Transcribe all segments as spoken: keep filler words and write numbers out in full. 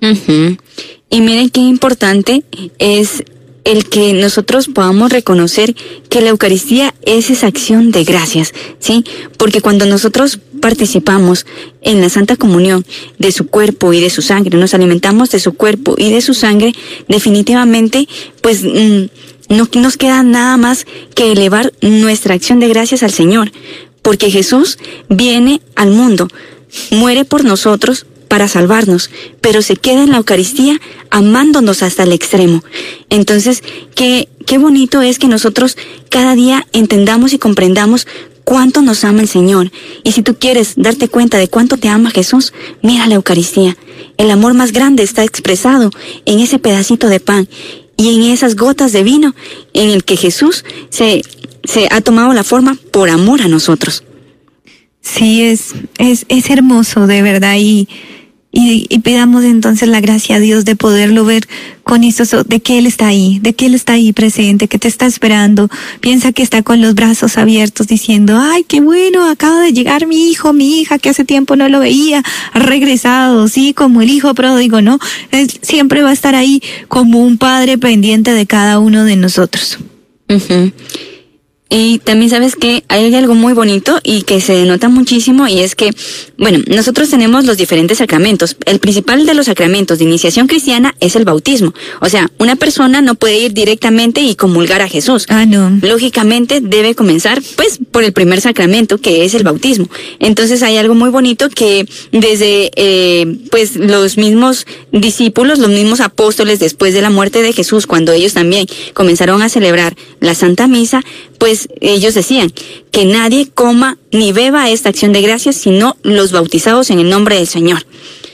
Uh-huh. Y miren qué importante es el que nosotros podamos reconocer que la Eucaristía es esa acción de gracias, ¿sí? Porque cuando nosotros participamos en la Santa Comunión de su cuerpo y de su sangre, nos alimentamos de su cuerpo y de su sangre, definitivamente, pues mmm, no nos queda nada más que elevar nuestra acción de gracias al Señor, porque Jesús viene al mundo, muere por nosotros, para salvarnos, pero se queda en la Eucaristía amándonos hasta el extremo. Entonces, qué, qué bonito es que nosotros cada día entendamos y comprendamos cuánto nos ama el Señor. Y si tú quieres darte cuenta de cuánto te ama Jesús, mira la Eucaristía. El amor más grande está expresado en ese pedacito de pan y en esas gotas de vino en el que Jesús se, se ha tomado la forma por amor a nosotros. Sí, es, es, es hermoso, de verdad, y, y, y pidamos entonces la gracia a Dios de poderlo ver con esto, de que Él está ahí, de que Él está ahí presente, que te está esperando. Piensa que está con los brazos abiertos diciendo, ay, qué bueno, acaba de llegar mi hijo, mi hija, que hace tiempo no lo veía, ha regresado, sí, como el hijo pródigo, ¿no? Él siempre va a estar ahí como un padre pendiente de cada uno de nosotros. Uh-huh. Y también sabes que hay algo muy bonito y que se denota muchísimo, y es que, bueno, nosotros tenemos los diferentes sacramentos. El principal de los sacramentos de iniciación cristiana es el bautismo. O sea, una persona no puede ir directamente y comulgar a Jesús. Ah, no. Lógicamente debe comenzar, pues, por el primer sacramento, que es el bautismo. Entonces hay algo muy bonito que desde, eh, pues, los mismos discípulos, los mismos apóstoles, después de la muerte de Jesús, cuando ellos también comenzaron a celebrar la Santa Misa, pues ellos decían que nadie coma ni beba esta acción de gracias sino los bautizados en el nombre del Señor.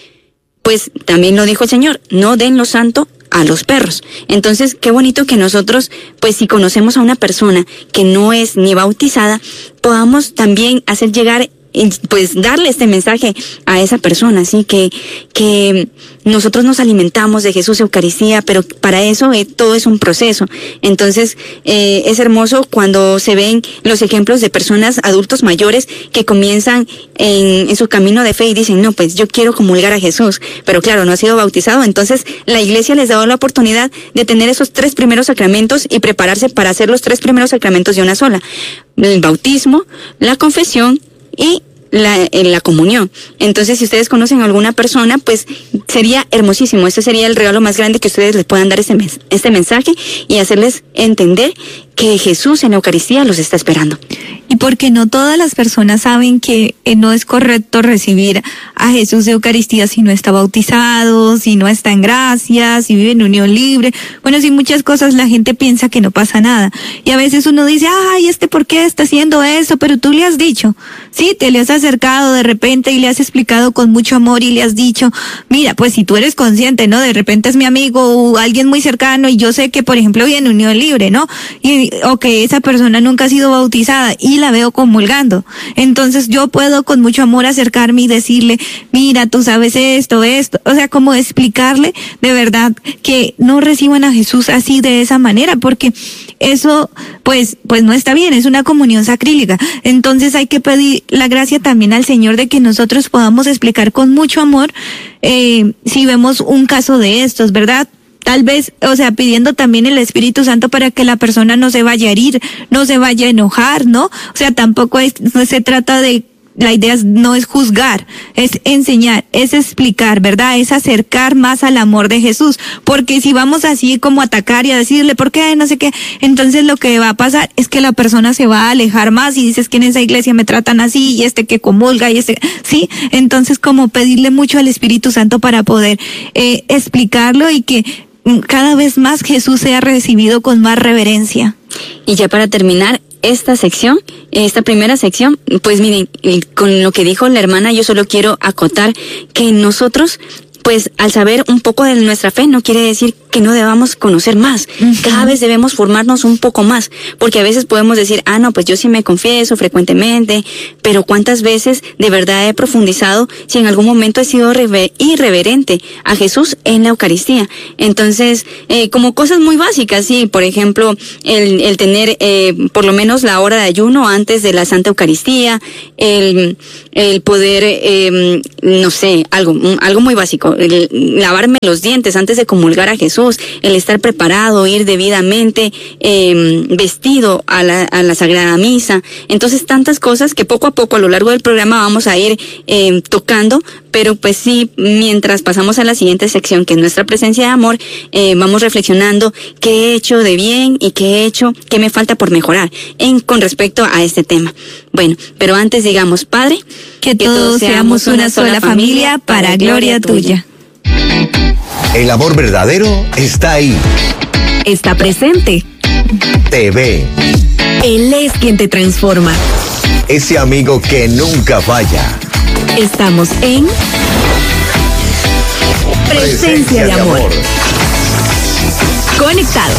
Pues también lo dijo el Señor, no den lo santo a los perros. Entonces, qué bonito que nosotros, pues si conocemos a una persona que no es ni bautizada, podamos también hacer llegar, pues darle este mensaje a esa persona, así que que nosotros nos alimentamos de Jesús Eucaristía, pero para eso eh, todo es un proceso. Entonces eh, es hermoso cuando se ven los ejemplos de personas adultos mayores que comienzan en, en su camino de fe y dicen, no, pues yo quiero comulgar a Jesús, pero claro, no ha sido bautizado. Entonces la Iglesia les da la oportunidad de tener esos tres primeros sacramentos y prepararse para hacer los tres primeros sacramentos de una sola: el bautismo, la confesión y la, en la comunión. Entonces, si ustedes conocen a alguna persona, pues sería hermosísimo. Este sería el regalo más grande que ustedes les puedan dar este, mes, este mensaje y hacerles entender que Jesús en la Eucaristía los está esperando. Y porque no todas las personas saben que no es correcto recibir a Jesús de Eucaristía si no está bautizado, si no está en gracia, si vive en unión libre. Bueno, si muchas cosas la gente piensa que no pasa nada. Y a veces uno dice, ay, ¿este por qué está haciendo eso? Pero tú le has dicho, sí, te le has acercado de repente y le has explicado con mucho amor y le has dicho, mira, pues si tú eres consciente, ¿no? De repente es mi amigo o alguien muy cercano y yo sé que, por ejemplo, vive en unión libre, ¿no? Y o que esa persona nunca ha sido bautizada y la veo comulgando. Entonces yo puedo con mucho amor acercarme y decirle, mira, tú sabes esto, esto, o sea, como explicarle de verdad que no reciban a Jesús así de esa manera, porque eso pues pues no está bien, es una comunión sacrílega. Entonces hay que pedir la gracia también al Señor de que nosotros podamos explicar con mucho amor eh, si vemos un caso de estos, ¿verdad? Tal vez, o sea, pidiendo también el Espíritu Santo para que la persona no se vaya a herir, no se vaya a enojar, ¿no? O sea, tampoco es, no se trata de, la idea no es juzgar, es enseñar, es explicar, ¿verdad? Es acercar más al amor de Jesús, porque si vamos así como a atacar y a decirle, ¿por qué? No sé qué, entonces lo que va a pasar es que la persona se va a alejar más y dices que en esa iglesia me tratan así y este que comulga y este, ¿sí? Entonces como pedirle mucho al Espíritu Santo para poder eh, explicarlo y que cada vez más Jesús sea recibido con más reverencia. Y ya para terminar esta sección, esta primera sección, pues miren, con lo que dijo la hermana, yo solo quiero acotar que nosotros, pues al saber un poco de nuestra fe, no quiere decir que no debamos conocer más. Uh-huh. Cada vez debemos formarnos un poco más, porque a veces podemos decir, ah, no, pues yo sí me confieso frecuentemente, pero ¿cuántas veces de verdad he profundizado si en algún momento he sido rever- irreverente a Jesús en la Eucaristía? Entonces, eh, como cosas muy básicas, sí, por ejemplo, el, el tener eh, por lo menos la hora de ayuno antes de la Santa Eucaristía, el, el poder, eh, no sé, algo, algo muy básico, el lavarme los dientes antes de comulgar a Jesús, el estar preparado, ir debidamente eh, vestido a la, a la Sagrada Misa. Entonces, tantas cosas que poco a poco a lo largo del programa vamos a ir eh, tocando, pero pues sí, mientras pasamos a la siguiente sección, que es nuestra presencia de amor, eh, vamos reflexionando qué he hecho de bien y qué he hecho, qué me falta por mejorar en con respecto a este tema. Bueno, pero antes digamos, Padre, que, que todos seamos una sola familia para gloria tuya. El amor verdadero está ahí. Está presente. Te ve. Él es quien te transforma. Ese amigo que nunca falla. Estamos en Presencia, Presencia de amor. amor. Conectados.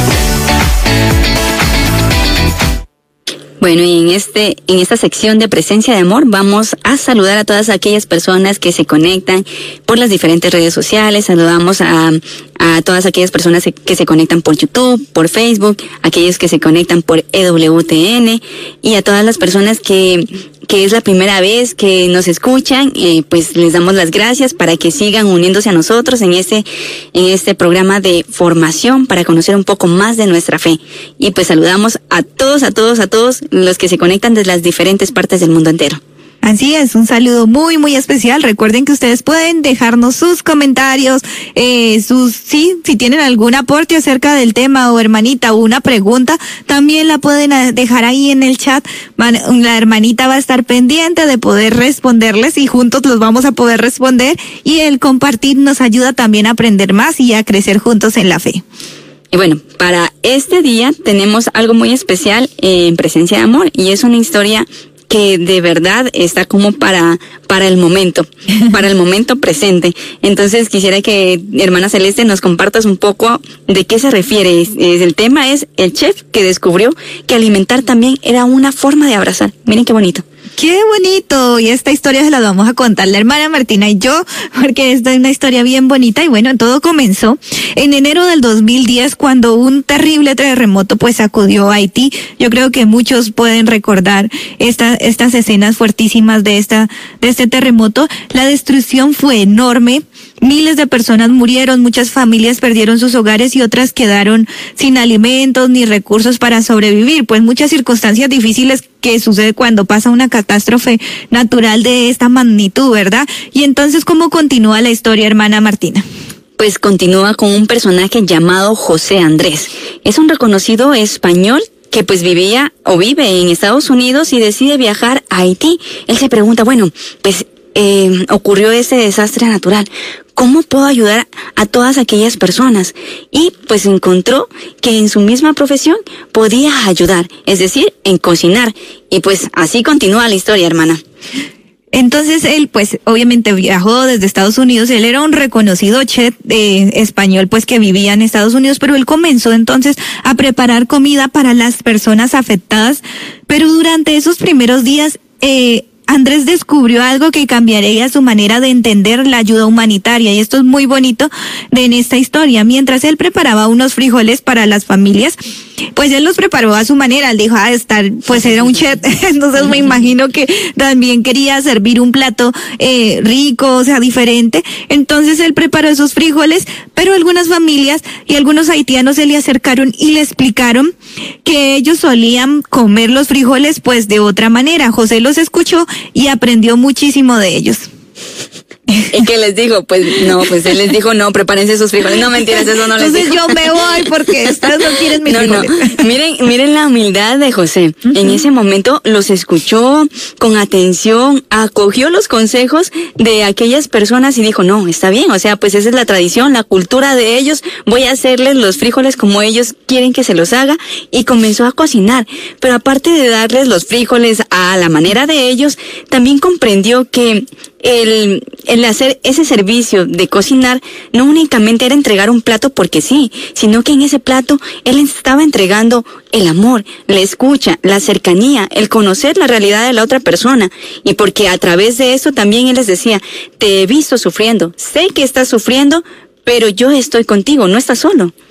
Bueno, y en este, en esta sección de Presencia de Amor vamos a saludar a todas aquellas personas que se conectan por las diferentes redes sociales. Saludamos a, a todas aquellas personas que se conectan por YouTube, por Facebook, aquellos que se conectan por E W T N y a todas las personas que que es la primera vez que nos escuchan, eh, pues les damos las gracias para que sigan uniéndose a nosotros en este, en este programa de formación para conocer un poco más de nuestra fe. Y pues saludamos a todos, a todos, a todos los que se conectan desde las diferentes partes del mundo entero. Así es, un saludo muy, muy especial. Recuerden que ustedes pueden dejarnos sus comentarios, eh, sus, sí, si tienen algún aporte acerca del tema o hermanita o una pregunta, también la pueden dejar ahí en el chat. La hermanita va a estar pendiente de poder responderles y juntos los vamos a poder responder, y el compartir nos ayuda también a aprender más y a crecer juntos en la fe. Y bueno, para este día tenemos algo muy especial en Presencia de Amor, y es una historia que de verdad está como para para el momento, para el momento presente. Entonces quisiera que, hermana Celeste, nos compartas un poco de qué se refiere. Es, es, el tema es el chef que descubrió que alimentar también era una forma de abrazar. Miren qué bonito. ¡Qué bonito! Y esta historia se la vamos a contar la hermana Martina y yo, porque esta es una historia bien bonita. Y bueno, todo comenzó en enero del dos mil diez, cuando un terrible terremoto pues sacudió a Haití. Yo creo que muchos pueden recordar esta, estas escenas fuertísimas de esta, de este terremoto. La destrucción fue enorme. Miles de personas murieron, muchas familias perdieron sus hogares y otras quedaron sin alimentos ni recursos para sobrevivir. Pues muchas circunstancias difíciles que sucede cuando pasa una catástrofe natural de esta magnitud, ¿verdad? Y entonces, ¿cómo continúa la historia, hermana Martina? Pues continúa con un personaje llamado José Andrés. Es un reconocido español que pues vivía o vive en Estados Unidos y decide viajar a Haití. Él se pregunta, bueno, pues eh, ocurrió ese desastre natural, ¿cómo puedo ayudar a todas aquellas personas? Y pues encontró que en su misma profesión podía ayudar, es decir, en cocinar. Y pues así continúa la historia, hermana. Entonces él pues obviamente viajó desde Estados Unidos. Él era un reconocido chef eh, español pues que vivía en Estados Unidos, pero él comenzó entonces a preparar comida para las personas afectadas. Pero durante esos primeros días eh, Andrés descubrió algo que cambiaría su manera de entender la ayuda humanitaria, y esto es muy bonito de en esta historia. Mientras él preparaba unos frijoles para las familias, pues él los preparó a su manera. Él dijo, ah, estar, pues era un chef, entonces me imagino que también quería servir un plato eh, rico, o sea, diferente. Entonces él preparó esos frijoles, pero algunas familias y algunos haitianos se le acercaron y le explicaron que ellos solían comer los frijoles pues de otra manera. José los escuchó y aprendió muchísimo de ellos. ¿Y qué les dijo? Pues no, pues él les dijo, no, prepárense sus frijoles. No, mentiras, eso no les dijo. Entonces yo me voy porque estas no quieren mis no, frijoles. No, miren, miren la humildad de José. Uh-huh. En ese momento los escuchó con atención, acogió los consejos de aquellas personas y dijo, no, está bien, o sea, pues esa es la tradición, la cultura de ellos, voy a hacerles los frijoles como ellos quieren que se los haga, y comenzó a cocinar. Pero aparte de darles los frijoles a la manera de ellos, también comprendió que el, el hacer ese servicio de cocinar no únicamente era entregar un plato porque sí, sino que en ese plato él estaba entregando el amor, la escucha, la cercanía, el conocer la realidad de la otra persona. Y porque a través de eso también él les decía, te he visto sufriendo, sé que estás sufriendo, pero yo estoy contigo, no estás solo.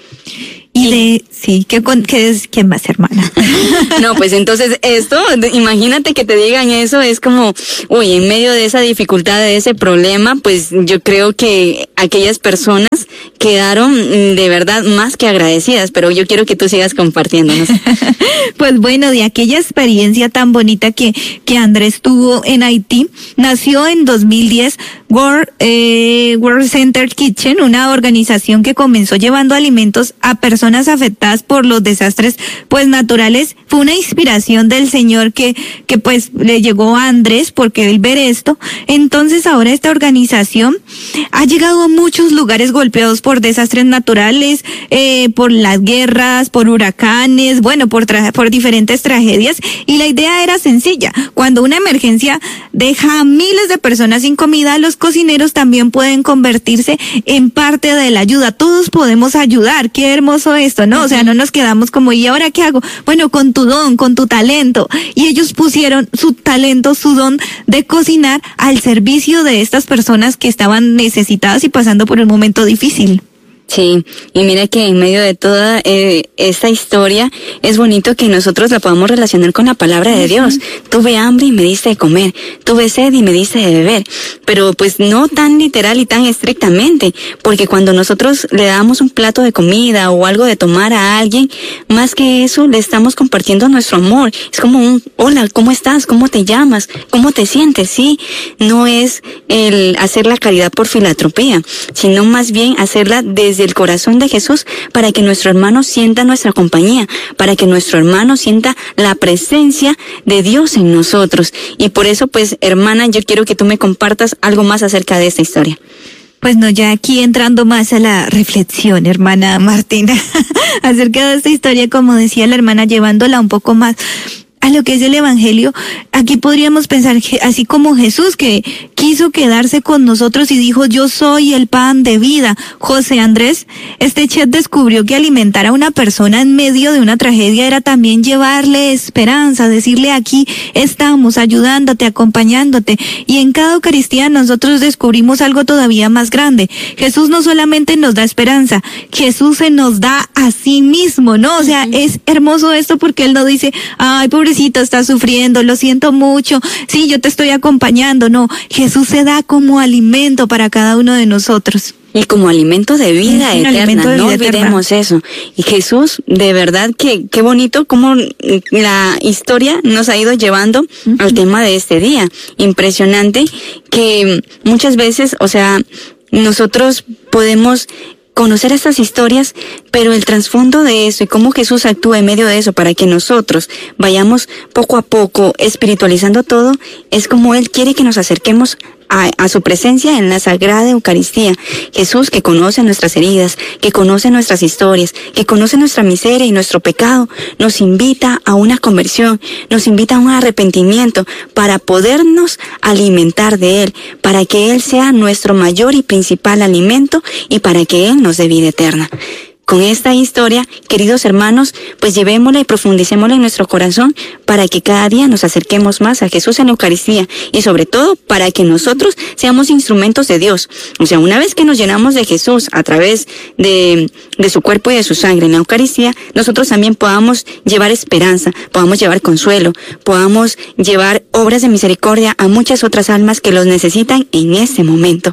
Y de, sí, ¿qué, qué es, quién más, hermana? No, pues entonces esto, imagínate que te digan eso, es como, uy, en medio de esa dificultad, de ese problema, pues yo creo que aquellas personas quedaron de verdad más que agradecidas, pero yo quiero que tú sigas compartiéndonos. Pues bueno, de aquella experiencia tan bonita que, que Andrés tuvo en Haití, nació en dos mil diez World, eh, World Center Kitchen, una organización que comenzó llevando alimentos a personas afectadas por los desastres pues naturales. Fue una inspiración del Señor que, que pues le llegó a Andrés porque él ver esto. Entonces ahora esta organización ha llegado a muchos lugares golpeados por desastres naturales, eh, por las guerras, por huracanes, bueno, por, tra- por diferentes tragedias. Y la idea era sencilla. Cuando una emergencia deja a miles de personas sin comida, los cocineros también pueden convertirse en parte de la ayuda. Todos podemos ayudar. Qué hermoso esto, ¿no? O sea, no nos quedamos como, ¿y ahora qué hago? Bueno, con tu don, con tu talento. Y ellos pusieron su talento, su don de cocinar al servicio de estas personas que estaban necesitadas y pasando por un momento difícil. Sí, y mira que en medio de toda eh, esta historia es bonito que nosotros la podamos relacionar con la palabra de Dios. Tuve hambre y me diste de comer, tuve sed y me diste de beber, pero pues no tan literal y tan estrictamente, porque cuando nosotros le damos un plato de comida o algo de tomar a alguien, más que eso le estamos compartiendo nuestro amor. Es como un, hola, ¿cómo estás? ¿Cómo te llamas? ¿Cómo te sientes? Sí, no es el hacer la caridad por filantropía, sino más bien hacerla desde del corazón de Jesús, para que nuestro hermano sienta nuestra compañía, para que nuestro hermano sienta la presencia de Dios en nosotros. Y por eso, pues, hermana, yo quiero que tú me compartas algo más acerca de esta historia. Pues no, ya aquí entrando más a la reflexión, hermana Martina, acerca de esta historia, como decía la hermana, llevándola un poco más a lo que es el evangelio. Aquí podríamos pensar que así como Jesús, que quiso quedarse con nosotros y dijo, yo soy el pan de vida. José Andrés, este chef, descubrió que alimentar a una persona en medio de una tragedia era también llevarle esperanza, decirle, aquí estamos ayudándote, acompañándote. Y en cada Eucaristía nosotros descubrimos algo todavía más grande. Jesús no solamente nos da esperanza, Jesús se nos da a sí mismo, ¿no? O sea, es hermoso esto porque Él no dice, ay, pobrecito, estás sufriendo, lo siento mucho, sí, yo te estoy acompañando. No, Jesús se da como alimento para cada uno de nosotros. Y como alimento de vida sí, eterna, alimento de no vida olvidemos eterna. eso. Y Jesús, de verdad que qué bonito cómo la historia nos ha ido llevando uh-huh. al tema de este día. Impresionante que muchas veces, o sea, nosotros podemos conocer estas historias, pero el trasfondo de eso y cómo Jesús actúa en medio de eso para que nosotros vayamos poco a poco espiritualizando todo, es como Él quiere que nos acerquemos a, a su presencia en la Sagrada Eucaristía. Jesús, que conoce nuestras heridas, que conoce nuestras historias, que conoce nuestra miseria y nuestro pecado, nos invita a una conversión, nos invita a un arrepentimiento para podernos alimentar de Él, para que Él sea nuestro mayor y principal alimento y para que Él nos dé vida eterna. Con esta historia, queridos hermanos, pues llevémosla y profundicémosla en nuestro corazón para que cada día nos acerquemos más a Jesús en la Eucaristía y sobre todo para que nosotros seamos instrumentos de Dios. O sea, una vez que nos llenamos de Jesús a través de, de su cuerpo y de su sangre en la Eucaristía, nosotros también podamos llevar esperanza, podamos llevar consuelo, podamos llevar obras de misericordia a muchas otras almas que los necesitan en este momento.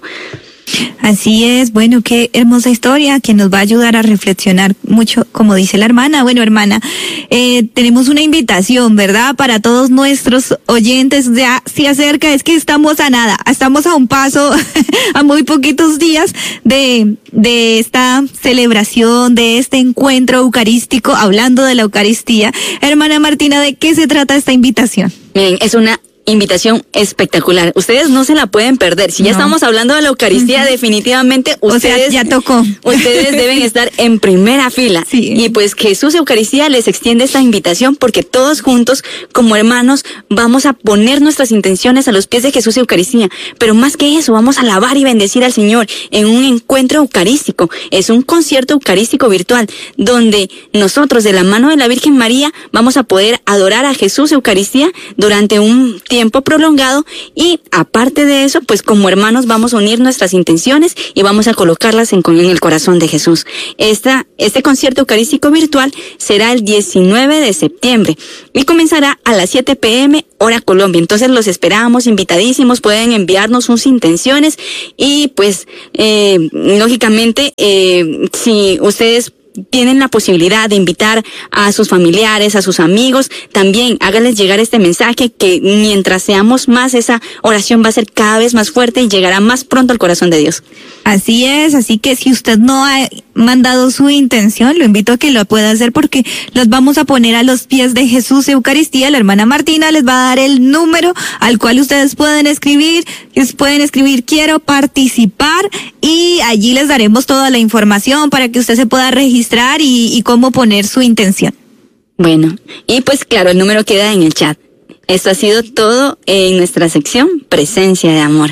Así es, bueno, qué hermosa historia que nos va a ayudar a reflexionar mucho, como dice la hermana. Bueno, hermana, eh, tenemos una invitación, ¿verdad? Para todos nuestros oyentes, ya se acerca, es que estamos a nada, estamos a un paso, a muy poquitos días de, de esta celebración, de este encuentro eucarístico, hablando de la Eucaristía. Hermana Martina, ¿de qué se trata esta invitación? Miren, es una invitación espectacular. Ustedes no se la pueden perder. Si ya no. estamos hablando de la Eucaristía, uh-huh. definitivamente ustedes, o sea, ya tocó. Ustedes deben estar en primera fila. Sí. Y pues Jesús Eucaristía les extiende esta invitación porque todos juntos, como hermanos, vamos a poner nuestras intenciones a los pies de Jesús Eucaristía. Pero más que eso, vamos a alabar y bendecir al Señor en un encuentro eucarístico. Es un concierto eucarístico virtual donde nosotros, de la mano de la Virgen María, vamos a poder adorar a Jesús Eucaristía durante un tiempo tiempo prolongado, y aparte de eso, pues como hermanos vamos a unir nuestras intenciones y vamos a colocarlas en, en el corazón de Jesús. Esta, este concierto eucarístico virtual será el diecinueve de septiembre y comenzará a las siete pe eme hora Colombia. Entonces los esperamos, invitadísimos, pueden enviarnos sus intenciones y pues eh, lógicamente eh, si ustedes tienen la posibilidad de invitar a sus familiares, a sus amigos, también háganles llegar este mensaje, que mientras seamos más, esa oración va a ser cada vez más fuerte y llegará más pronto al corazón de Dios. Así es, así que si usted no ha mandado su intención, lo invito a que lo pueda hacer, porque los vamos a poner a los pies de Jesús Eucaristía. La hermana Martina les va a dar el número al cual ustedes pueden escribir, pueden escribir quiero participar, y allí les daremos toda la información para que usted se pueda registrar y, y cómo poner su intención. Bueno, y pues claro, el número queda en el chat. Esto ha sido todo en nuestra sección Presencia de Amor.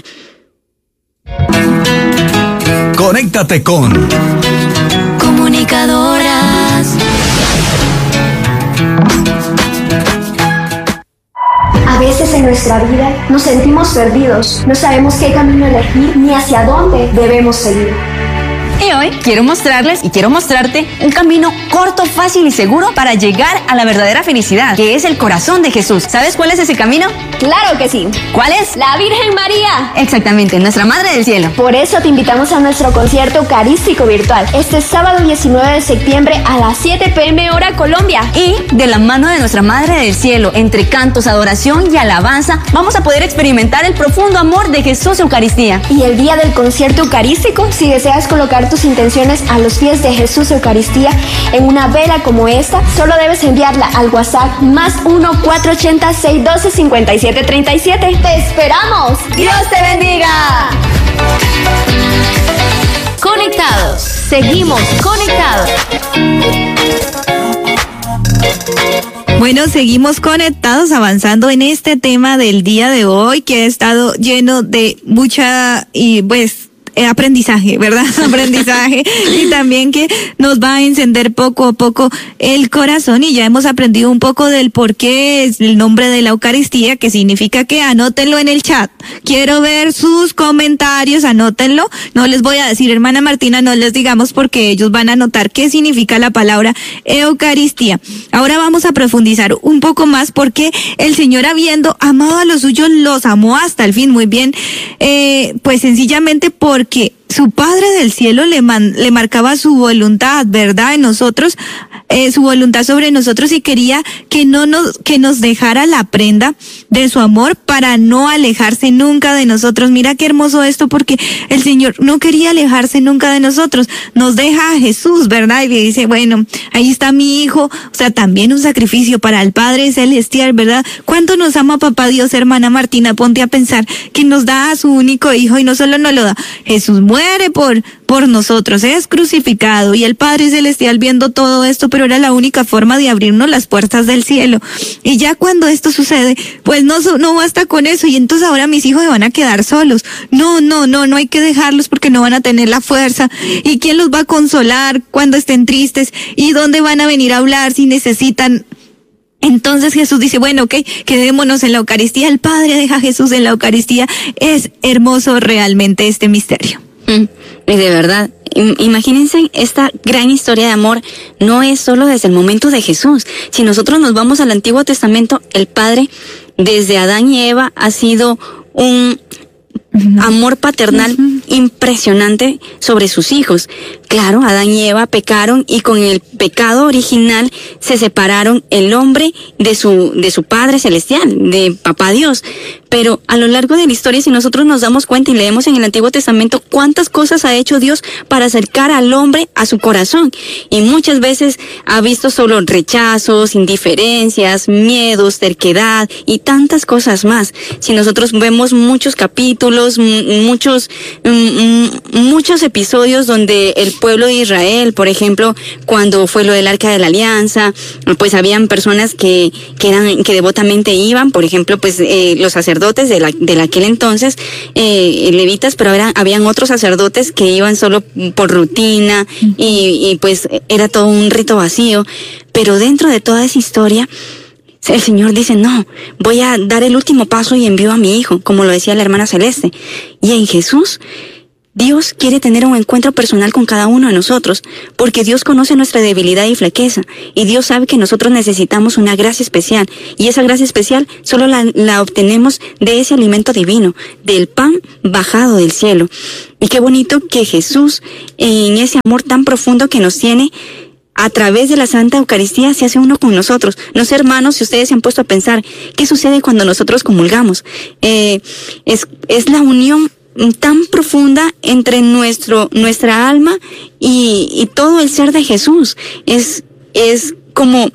Conéctate con Comunicadoras. A veces en nuestra vida nos sentimos perdidos, no sabemos qué camino elegir ni hacia dónde debemos seguir. Y hoy quiero mostrarles y quiero mostrarte un camino corto, fácil y seguro para llegar a la verdadera felicidad, que es el corazón de Jesús. ¿Sabes cuál es ese camino? ¡Claro que sí! ¿Cuál es? ¡La Virgen María! Exactamente, nuestra Madre del Cielo. Por eso te invitamos a nuestro concierto eucarístico virtual este sábado diecinueve de septiembre a las siete pe eme hora Colombia. Y de la mano de nuestra Madre del Cielo, entre cantos, adoración y alabanza, vamos a poder experimentar el profundo amor de Jesús Eucaristía. Y el día del concierto eucarístico, si deseas colocar tus intenciones a los pies de Jesús Eucaristía en una vela como esta, solo debes enviarla al WhatsApp más uno cuatro ocho cero seis uno dos cinco siete tres siete. ¡Te esperamos! ¡Dios te bendiga! Conectados. Seguimos conectados. Bueno, seguimos conectados, avanzando en este tema del día de hoy, que ha estado lleno de mucha y pues Eh, aprendizaje, ¿verdad? Aprendizaje, y también que nos va a encender poco a poco el corazón, y ya hemos aprendido un poco del por qué es el nombre de la Eucaristía, que significa que anótenlo en el chat. Quiero ver sus comentarios, anótenlo. No les voy a decir, hermana Martina, no les digamos, porque ellos van a anotar qué significa la palabra Eucaristía. Ahora vamos a profundizar un poco más, porque el Señor, habiendo amado a los suyos, los amó hasta el fin. Muy bien, eh, pues sencillamente por porque su Padre del Cielo le, man, le marcaba su voluntad, ¿verdad? En nosotros, eh, su voluntad sobre nosotros, y quería que no nos, que nos dejara la prenda de su amor para no alejarse nunca de nosotros. Mira qué hermoso esto, porque el Señor no quería alejarse nunca de nosotros. Nos deja a Jesús, ¿verdad? Y le dice, bueno, ahí está mi hijo, o sea, también un sacrificio para el Padre Celestial, ¿verdad? ¿Cuánto nos ama Papá Dios, hermana Martina? Ponte a pensar que nos da a su único hijo, y no solo nos lo da, Jesús muere por, por nosotros, es crucificado, y el Padre Celestial viendo todo esto, pero era la única forma de abrirnos las puertas del cielo. Y ya cuando esto sucede, pues no, no basta con eso, y entonces ahora mis hijos se van a quedar solos. No, no, no, no hay que dejarlos, porque no van a tener la fuerza. ¿Y quién los va a consolar cuando estén tristes? ¿Y dónde van a venir a hablar si necesitan? Entonces Jesús dice, bueno, ok, quedémonos en la Eucaristía. El Padre deja a Jesús en la Eucaristía. Es hermoso realmente este misterio. Mm, y de verdad, imagínense, esta gran historia de amor no es solo desde el momento de Jesús. Si nosotros nos vamos al Antiguo Testamento, el Padre, desde Adán y Eva, ha sido un amor paternal uh-huh. impresionante sobre sus hijos. Claro, Adán y Eva pecaron, y con el pecado original se separaron el hombre de su de su Padre Celestial, de Papá Dios. Pero a lo largo de la historia, si nosotros nos damos cuenta y leemos en el Antiguo Testamento cuántas cosas ha hecho Dios para acercar al hombre a su corazón, y muchas veces ha visto solo rechazos, indiferencias, miedos, terquedad y tantas cosas más. Si nosotros vemos muchos capítulos, muchos muchos episodios donde el pueblo de Israel, por ejemplo, cuando fue lo del Arca de la Alianza, pues habían personas que que eran que devotamente iban, por ejemplo, pues eh, los sacerdotes de la de aquel entonces, eh, levitas, pero eran, habían otros sacerdotes que iban solo por rutina, y, y pues era todo un rito vacío. Pero dentro de toda esa historia el Señor dice, no, voy a dar el último paso y envío a mi hijo, como lo decía la hermana Celeste. Y en Jesús, Dios quiere tener un encuentro personal con cada uno de nosotros, porque Dios conoce nuestra debilidad y flaqueza, y Dios sabe que nosotros necesitamos una gracia especial, y esa gracia especial solo la, la obtenemos de ese alimento divino, del pan bajado del cielo. Y qué bonito que Jesús, en ese amor tan profundo que nos tiene, a través de la Santa Eucaristía se hace uno con nosotros. No sé, hermanos, si ustedes se han puesto a pensar, ¿qué sucede cuando nosotros comulgamos? Eh, es, es la unión tan profunda entre nuestro, nuestra alma y, y todo el ser de Jesús. Es, es como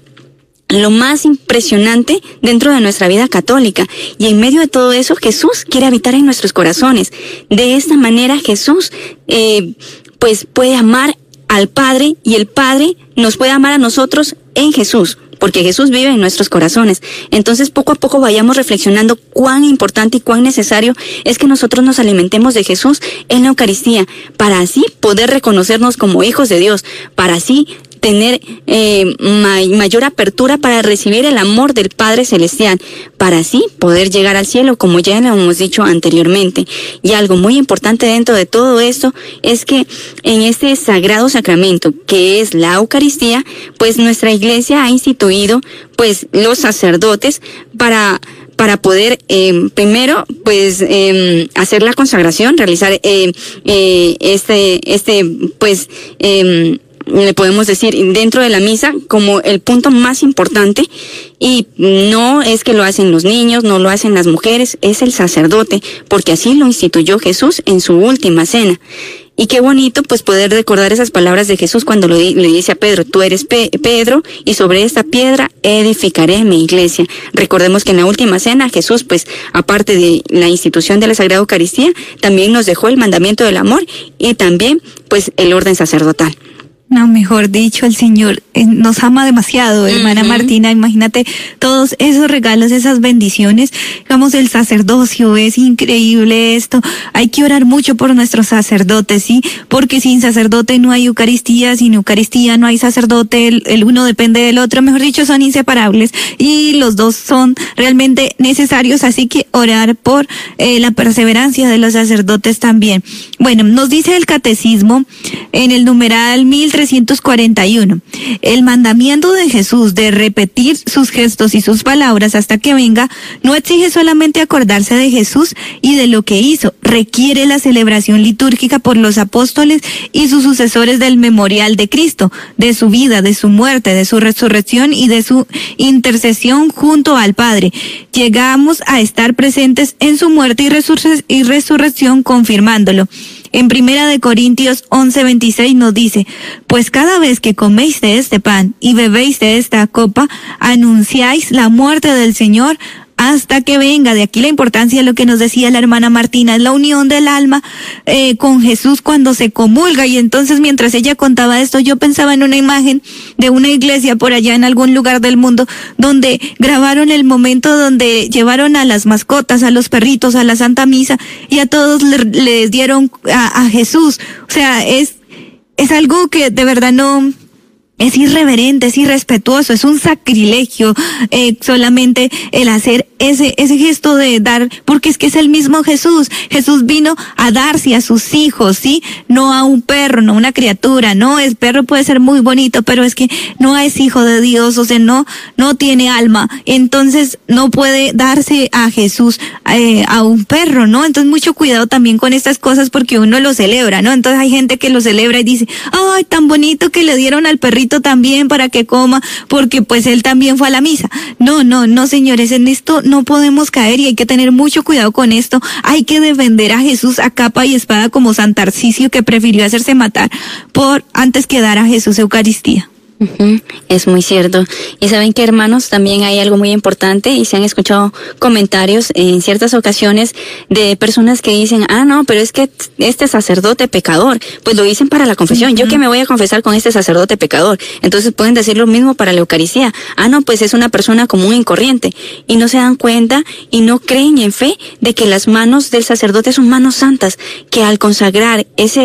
lo más impresionante dentro de nuestra vida católica. Y en medio de todo eso, Jesús quiere habitar en nuestros corazones. De esta manera, Jesús, eh, pues puede amar al Padre, y el Padre nos puede amar a nosotros en Jesús, porque Jesús vive en nuestros corazones. Entonces, poco a poco vayamos reflexionando cuán importante y cuán necesario es que nosotros nos alimentemos de Jesús en la Eucaristía, para así poder reconocernos como hijos de Dios, para así tener eh, may, mayor apertura para recibir el amor del Padre Celestial, para así poder llegar al cielo, como ya lo hemos dicho anteriormente. Y algo muy importante dentro de todo esto es que en este sagrado sacramento, que es la Eucaristía, pues nuestra Iglesia ha instituido pues los sacerdotes para para poder eh, primero pues eh, hacer la consagración, realizar eh, eh, este este pues eh, le podemos decir dentro de la misa como el punto más importante, y no es que lo hacen los niños, no lo hacen las mujeres, es el sacerdote, porque así lo instituyó Jesús en su última cena. Y qué bonito pues poder recordar esas palabras de Jesús cuando lo, le dice a Pedro, tú eres Pe- Pedro y sobre esta piedra edificaré mi iglesia. Recordemos que en la última cena Jesús, pues aparte de la institución de la Sagrada Eucaristía, también nos dejó el mandamiento del amor y también pues el orden sacerdotal. No, mejor dicho, el Señor eh, nos ama demasiado, hermana uh-huh. Martina. Imagínate todos esos regalos, esas bendiciones. Digamos, el sacerdocio, es increíble esto. Hay que orar mucho por nuestros sacerdotes, ¿sí? Porque sin sacerdote no hay Eucaristía, sin Eucaristía no hay sacerdote, el, el uno depende del otro. Mejor dicho, son inseparables y los dos son realmente necesarios. Así que orar por eh, la perseverancia de los sacerdotes también. Bueno, nos dice el Catecismo en el numeral mil trescientos cuarenta y uno. El mandamiento de Jesús de repetir sus gestos y sus palabras hasta que venga no exige solamente acordarse de Jesús y de lo que hizo, requiere la celebración litúrgica por los apóstoles y sus sucesores del memorial de Cristo, de su vida, de su muerte, de su resurrección y de su intercesión junto al Padre. Llegamos a estar presentes en su muerte y, resurre- y resurrección confirmándolo. En Primera de Corintios once veintiséis nos dice, pues cada vez que coméis de este pan y bebéis de esta copa, anunciáis la muerte del Señor hasta que venga. De aquí la importancia de lo que nos decía la hermana Martina, es la unión del alma eh, con Jesús cuando se comulga. Y entonces mientras ella contaba esto, yo pensaba en una imagen de una iglesia por allá en algún lugar del mundo, donde grabaron el momento donde llevaron a las mascotas, a los perritos, a la Santa Misa, y a todos le, les dieron a, a Jesús. O sea, es, es algo que de verdad no... Es irreverente, es irrespetuoso, es un sacrilegio eh, solamente el hacer ese ese gesto de dar, porque es que es el mismo Jesús. Jesús vino a darse a sus hijos, ¿sí? No a un perro, no a una criatura, no, el perro puede ser muy bonito, pero es que no es hijo de Dios, o sea, no no tiene alma, entonces no puede darse a Jesús eh, a un perro, ¿no? Entonces mucho cuidado también con estas cosas porque uno lo celebra, ¿no? Entonces hay gente que lo celebra y dice, ay, tan bonito que le dieron al perrito también para que coma, porque pues él también fue a la misa. No, no, no, señores, en esto no podemos caer y hay que tener mucho cuidado con esto. Hay que defender a Jesús a capa y espada como San Tarcisio, que prefirió hacerse matar por antes que dar a Jesús Eucaristía. Uh-huh. Es muy cierto. Y saben que, hermanos, también hay algo muy importante y se han escuchado comentarios en ciertas ocasiones de personas que dicen, ah, no, pero es que este sacerdote pecador, pues lo dicen para la confesión. Uh-huh. Yo que me voy a confesar con este sacerdote pecador. Entonces pueden decir lo mismo para la Eucaristía. Ah, no, pues es una persona común y corriente. Y no se dan cuenta y no creen en fe de que las manos del sacerdote son manos santas, que al consagrar ese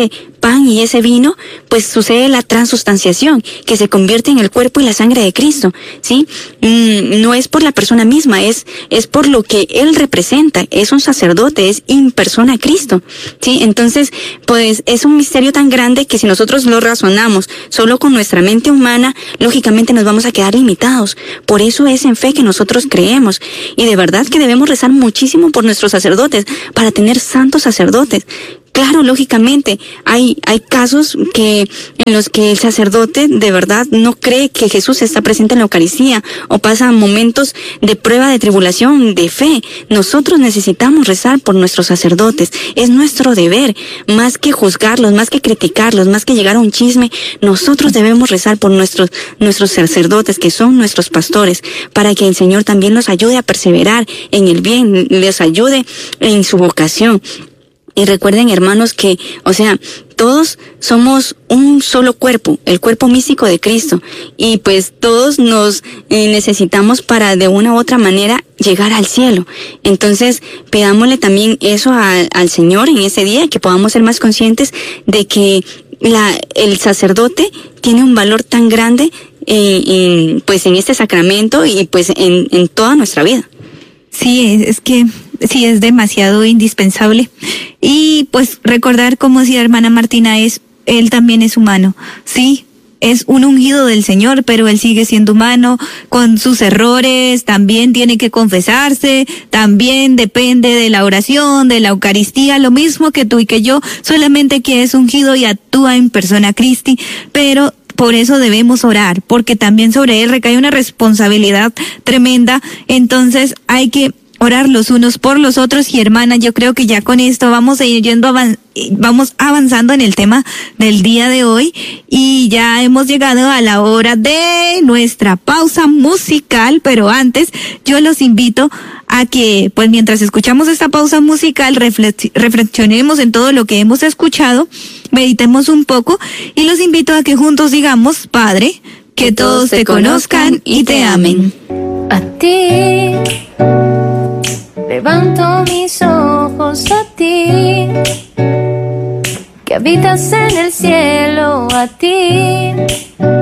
pan y ese vino, pues sucede la transustanciación, que se convierte en el cuerpo y la sangre de Cristo, ¿sí? Mm, no es por la persona misma, es, es por lo que Él representa, es un sacerdote, es in persona Cristo, ¿sí? Entonces, pues es un misterio tan grande que si nosotros lo razonamos solo con nuestra mente humana, lógicamente nos vamos a quedar limitados. Por eso es en fe que nosotros creemos. Y de verdad que debemos rezar muchísimo por nuestros sacerdotes, para tener santos sacerdotes. Claro, lógicamente, hay, hay casos que, en los que el sacerdote de verdad no cree que Jesús está presente en la Eucaristía, o pasa momentos de prueba, de tribulación, de fe. Nosotros necesitamos rezar por nuestros sacerdotes. Es nuestro deber, más que juzgarlos, más que criticarlos, más que llegar a un chisme. Nosotros debemos rezar por nuestros, nuestros sacerdotes, que son nuestros pastores, para que el Señor también los ayude a perseverar en el bien, les ayude en su vocación. Y recuerden, hermanos, que, o sea, todos somos un solo cuerpo, el cuerpo místico de Cristo. Y pues todos nos eh, necesitamos para de una u otra manera llegar al cielo. Entonces, pidámosle también eso a, al Señor en ese día, que podamos ser más conscientes de que la, el sacerdote tiene un valor tan grande eh, en, pues en este sacramento y pues en, en toda nuestra vida. Sí, es, es que sí es demasiado indispensable. Y pues recordar, como decía hermana Martina, es, él también es humano. Sí, es un ungido del Señor, pero él sigue siendo humano, con sus errores, también tiene que confesarse, también depende de la oración, de la Eucaristía, lo mismo que tú y que yo, solamente que es ungido y actúa en persona Christi, pero por eso debemos orar, porque también sobre él recae una responsabilidad tremenda. Entonces hay que orar los unos por los otros. Y hermana, yo creo que ya con esto vamos a ir yendo avan- vamos avanzando en el tema del día de hoy, y ya hemos llegado a la hora de nuestra pausa musical. Pero antes yo los invito a que, pues mientras escuchamos esta pausa musical, reflex- reflexionemos en todo lo que hemos escuchado, meditemos un poco, y los invito a que juntos digamos: Padre, que todos te conozcan y te amen. A ti levanto mis ojos, a ti que habitas en el cielo, a ti